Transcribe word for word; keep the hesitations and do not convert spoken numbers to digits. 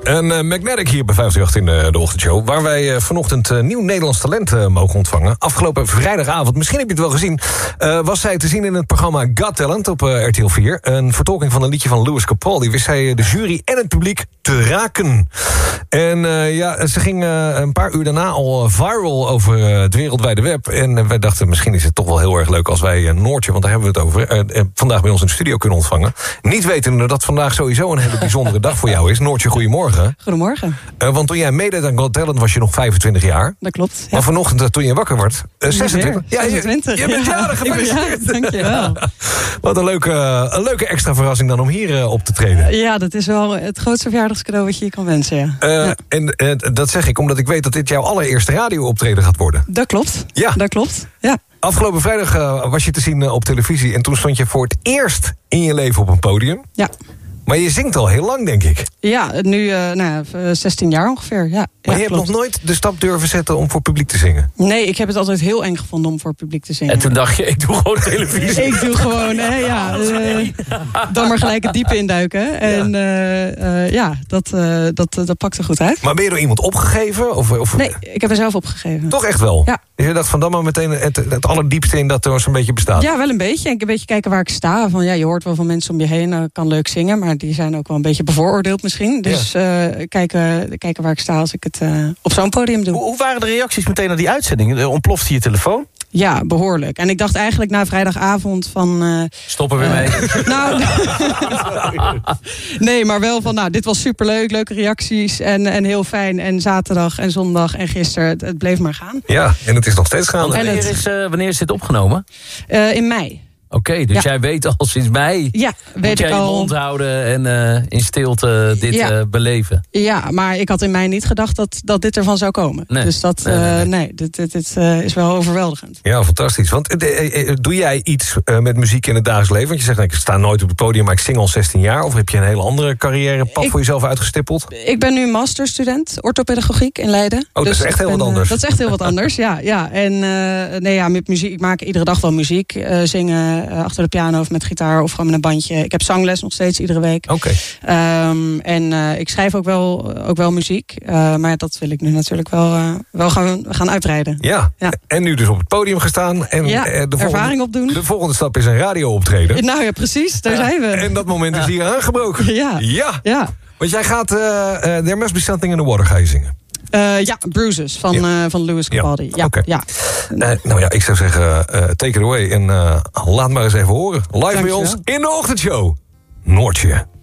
En uh, Magnetic hier bij vijfhonderdachttien in de, de ochtendshow... waar wij uh, vanochtend uh, nieuw Nederlands talent uh, mogen ontvangen. Afgelopen vrijdagavond, misschien heb je het wel gezien... Uh, was zij te zien in het programma Got Talent op uh, R T L vier. Een vertolking van een liedje van Lewis Capaldi... wist zij de jury en het publiek te raken. En uh, ja, ze ging uh, een paar uur daarna al viral over uh, het wereldwijde web. En uh, wij dachten, misschien is het toch wel heel erg leuk... als wij uh, Noortje, want daar hebben we het over... Uh, uh, vandaag bij ons in de studio kunnen ontvangen. Niet wetende dat vandaag sowieso een hele bijzondere dag voor jou is. Noortje, goedemorgen. Goedemorgen. Uh, want toen jij meedeed aan Got Talent was je nog vijfentwintig jaar. Dat klopt. Ja. Maar vanochtend, uh, toen je wakker werd, uh, zesentwintig. Ja, zesentwintig. Je, je bent jarig, gefeliciteerd. Ja, dankjewel. Wat een leuke, uh, een leuke extra verrassing dan om hier uh, op te treden. Ja, dat is wel het grootste verjaardagscadeau wat je je kan wensen, ja. Uh, ja. En uh, dat zeg ik omdat ik weet dat dit jouw allereerste radio-optreden gaat worden. Dat klopt. Ja. Dat klopt, ja. Afgelopen vrijdag uh, was je te zien uh, op televisie... en toen stond je voor het eerst in je leven op een podium. Ja. Maar je zingt al heel lang, denk ik. Ja, nu uh, nou, zestien jaar ongeveer, ja. Maar ja, je hebt klopt. nog nooit de stap durven zetten om voor publiek te zingen? Nee, ik heb het altijd heel eng gevonden om voor publiek te zingen. En toen dacht je, ik doe gewoon televisie. Ik doe gewoon, hè, ja. Uh, dan maar gelijk het diepe induiken. En uh, uh, ja, dat, uh, dat, dat pakte goed uit. Maar ben je door iemand opgegeven? Of, of... Nee, ik heb er zelf opgegeven. Toch echt wel? Ja. Je dacht van dan maar meteen het, het allerdiepste in dat er zo'n beetje bestaat? Ja, wel een beetje. Ik een beetje kijken waar ik sta. Van, ja, je hoort wel van mensen om je heen, uh, kan leuk zingen. Maar die zijn ook wel een beetje bevooroordeeld misschien. Dus ja. uh, kijken, kijken waar ik sta als ik het uh, op zo'n podium doe. Hoe, hoe waren de reacties meteen naar die uitzending? Ontplofte je telefoon? Ja, behoorlijk. En ik dacht eigenlijk na vrijdagavond van... Uh, Stop er weer uh, mee. Nou, nee, maar wel van, nou, dit was superleuk. Leuke reacties en, en heel fijn. En zaterdag en zondag en gisteren, het, het bleef maar gaan. Ja, en het is nog steeds gaan. Wanneer is, uh, wanneer is dit opgenomen? Uh, in mei. Oké, okay, dus ja. jij weet al sinds mei. Ja, weet moet jij ik al. je mond houden en uh, in stilte dit ja. uh, beleven. Ja, maar ik had in mei niet gedacht dat, dat dit ervan zou komen. Nee. Dus dat nee, nee, nee. Uh, nee, dit, dit, dit uh, is wel overweldigend. Ja, fantastisch. Want uh, uh, doe jij iets uh, met muziek in het dagelijks leven? Want je zegt, ik sta nooit op het podium, maar ik zing al zestien jaar. Of heb je een hele andere carrièrepad ik, voor jezelf uitgestippeld? Ik ben nu masterstudent orthopedagogiek in Leiden. Oh, dus dat is echt heel ben, wat anders. Dat is echt heel wat anders, ja. ja. En uh, nee, ja, met muziek, ik maak iedere dag wel muziek. Uh, zingen uh, achter de piano of met gitaar of gewoon met een bandje. Ik heb zangles nog steeds iedere week. Oké. Okay. Um, en uh, ik schrijf ook wel, ook wel muziek. Uh, maar dat wil ik nu natuurlijk wel, uh, wel gaan, gaan uitbreiden. Ja. ja, en nu dus op het podium gestaan. En ja, uh, de ervaring volgende, opdoen. De volgende stap is een radio-optreden. Nou ja, precies, daar ja. zijn we. En dat moment is hier aangebroken. Ja. ja. ja. Want jij gaat uh, uh, There Must Be Something in the Water ga je zingen. Uh, ja, Bruises van, ja. uh, van Lewis Capaldi. Ja, ja, okay. ja. Uh, nou ja, ik zou zeggen, uh, take it away. En uh, laat maar eens even horen. Live bij ons in de ochtendshow. Noortje.